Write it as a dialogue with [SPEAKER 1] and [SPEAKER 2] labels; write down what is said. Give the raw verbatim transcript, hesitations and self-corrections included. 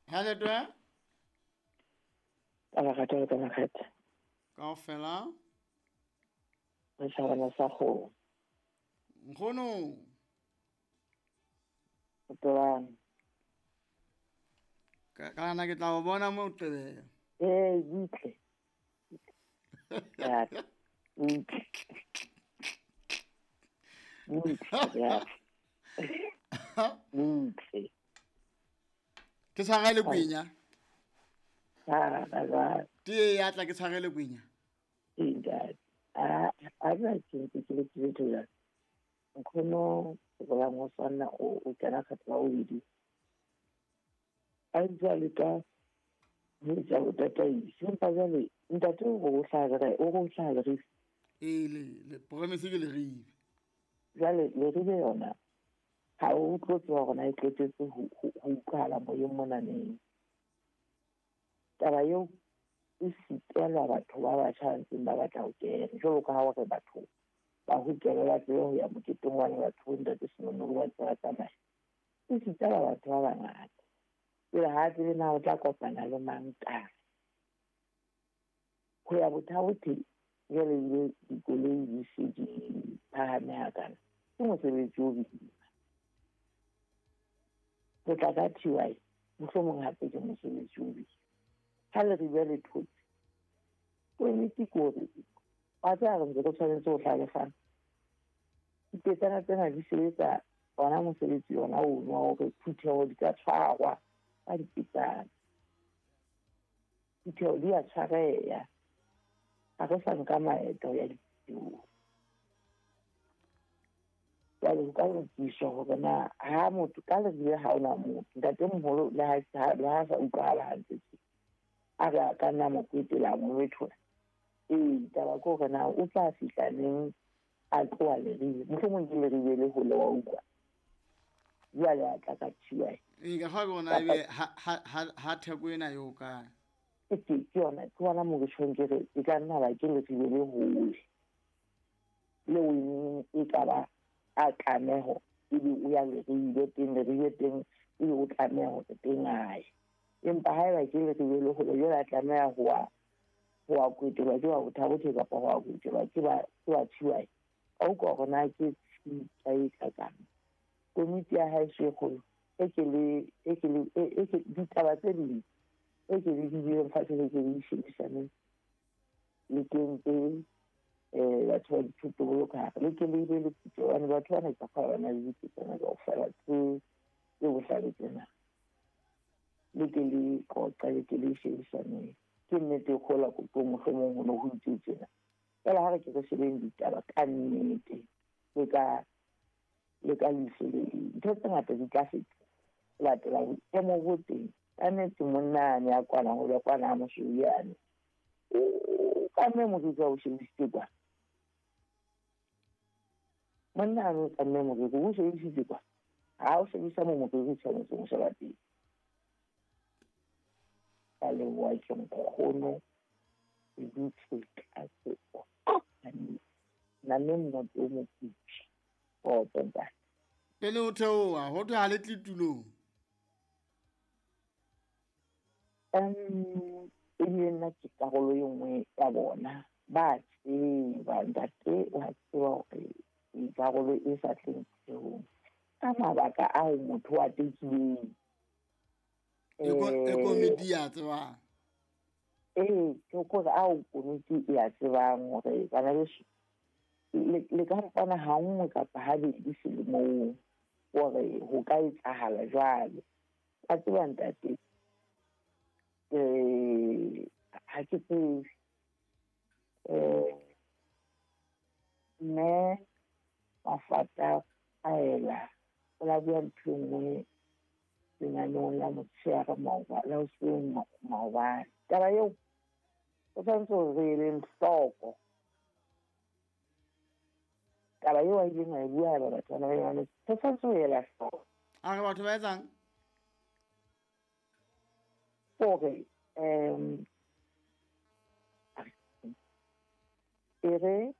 [SPEAKER 1] Haletwa
[SPEAKER 2] Taba ka taba ka kgetha.
[SPEAKER 1] kaofela
[SPEAKER 2] Re tshwarana sa kgomo.
[SPEAKER 1] nkgono
[SPEAKER 2] Tobang.
[SPEAKER 1] ka kana ke tla o bona mo Qebela.
[SPEAKER 2] Eh, gitle. Ya. Gitle. Gitle. Ya. Gitle.
[SPEAKER 1] Ke tshwarele kwinya
[SPEAKER 2] Ah, ba.
[SPEAKER 1] tie ya tla ke tshwarele kwinya
[SPEAKER 2] Ingat. Ah, ada cinta cilik cilik tu lah. Kono kalau ngosana o o kana khatwa o idi. Ai jale ka ni ja o tata i. Simpa jale. Ntate o go hlaga o go hlaga ri.
[SPEAKER 1] e le le promise ke le ribe
[SPEAKER 2] Jale le ri yona. Ha o tlotse wa gona e tlotse ho ho kala mo yo mona ne. Taba yo e sitela batho ba ba tshwantseng ba batla ho kena jwalo ka ha o re batho ba ho kena ba tsebe ho ya moketeng wa batho ntate senono wa tsaya tsamaya e sitela batho ba bangata pele ha tsebe na o tla kopana le mang ka ho ya bothabothe jwale le dikoloi di se di phahame hakana ke mosebetsi o boima ho tla ka T Y mohlomong hape ke mosebetsi o boima ha le re bjale thotse o emetse kore wa tsaya re ntse go tshwanetse go hlalefana dipetsana tsena di sebetsa ona mosebetsi yona o nwa hore phutheho di ka tshwarwa ka dipetsana phutheho di a tshwareya ha re sa nka maeto ya diphutheho jwale ho ka lokiswa hore na ha motho ka lebile ha ona motho ntatemoholo le ha sa utlwahala hantle a re a ka nna mokwetela mo methola ee taba ko gore na o tla fihla neng a tloa lerile mohlomong ke lerile le ho le wa utlwa jwale a tla ka thiwa
[SPEAKER 1] e ka ga gona ebe ha ha ha theko ena yo ka
[SPEAKER 2] ke ke yona ke bona mo ke tshweng ke re e ka nna ba ke lerile le hole le o e ka ba a tlameho ebe o ya lerile teng lerile teng ebe o tlameho ke teng ae empa ha eba ke lerile le hole jwale a tlameha ho wa wa kwetelwa ke wa bothabothe kapa wa kwetelwa ke ba ke ba thiwa a utlwa gore na ke tsa e kakang komiti ya haeso e kgolo e ke le e ke le e ke ditaba tse ding e ke le di bile fatshe le ke di shebisane le teng tse eh batho ba dithuto bo ka le ke le ile le tshitse bana batho ba na ka fa bana le ditsena ka ofela tse tse bohlale tsena le ke le ko qale ke le shebisane ke nnete kgola ko mo mohlomong ho no ho itsetsena fela ha re ke re shebeng ditaba ka nnete le ka le ka lesele ntho tse ngata di ka feta latela boemo bo teng ka nnete monna ne a kwana ho ya kwana mo shuyane ka mme mo ke tsa o shebisitse kwa monna ne ka mme mo ke o shebisitse kwa ha o shebisa mo mo ke o tshwanetse mo sheba teng ka le wa ke nkgono e ditse ka se o na le mo o mo kitse o tenta
[SPEAKER 1] pele o theoa ho thwe ha le tlitulong
[SPEAKER 2] um e bile nna ke karolo e nngwe ya bona ba tseba ntate wa tseba hore e karolo e sa tleng tseo ka mabaka ao motho wa tekileng
[SPEAKER 1] e komiti ya tseba
[SPEAKER 2] ee ke gore ao komiti ya tsebang hore bana beso le ka mpana ha nngwe kapa habedi selemong hore ho ka etsahala jwalo ka tseba ntate eh ha ke tsebe eh ne mafata a ela la bua ntho nngwe lenaneng la motshehare maoba la ho seng maobane taba eo o tshwanetse re le hloko taba eo a ileng a e bua ba batho ba bana ba tshwanetse ho ela hloko
[SPEAKER 1] a re batho ba etsang
[SPEAKER 2] hore um ere